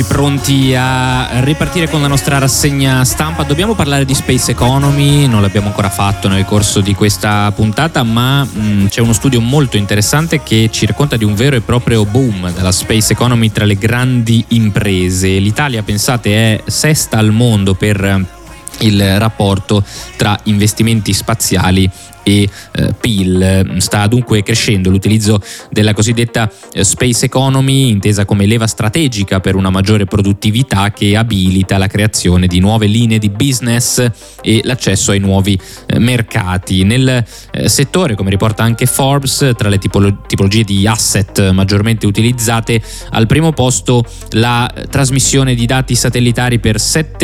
Pronti a ripartire con la nostra rassegna stampa. Dobbiamo parlare di space economy, non l'abbiamo ancora fatto nel corso di questa puntata, ma c'è uno studio molto interessante che ci racconta di un vero e proprio boom della space economy tra le grandi imprese. L'Italia, pensate, è sesta al mondo per il rapporto tra investimenti spaziali e PIL. Sta dunque crescendo l'utilizzo della cosiddetta space economy, intesa come leva strategica per una maggiore produttività che abilita la creazione di nuove linee di business e l'accesso ai nuovi mercati. Nel settore, come riporta anche Forbes, tra le tipologie di asset maggiormente utilizzate, al primo posto la trasmissione di dati satellitari per 7